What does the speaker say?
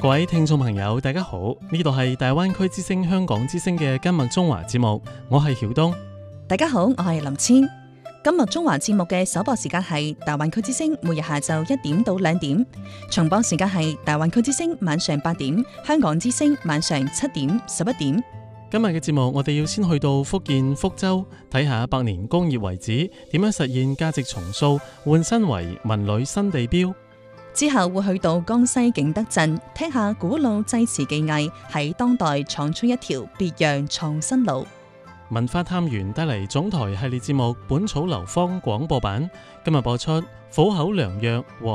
各位聽眾朋友，大家好，呢度係大灣區之聲香港之聲嘅今日中華節目，我係曉東。 大家好，我係林千。今日中華節目嘅首播時間係大灣區之聲，每日下晝1點到2點；重播時間係大灣區之聲晚上8點，香港之聲晚上7點、11點。 今日嘅節目，我哋要先去到福建福州睇下百年工業遺址點樣實現價值重塑，換身為文旅新地標。 之後會去到江西景德鎮聽下古老製瓷技藝喺當代闖出一條別樣創新路。 文化探源帶嚟總台系列節目《本草流芳》廣播版，今日播出虎口良藥和